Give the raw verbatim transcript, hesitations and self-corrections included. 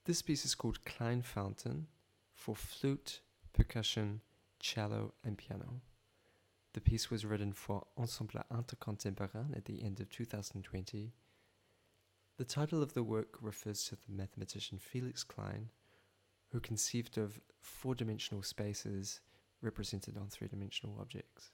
This piece is called Klein Fountain for flute, percussion, cello, and piano. The piece was written for Ensemble Intercontemporain at the end of two thousand twenty. The title of the work refers to the mathematician Felix Klein, who conceived of four-dimensional spaces represented on three-dimensional objects.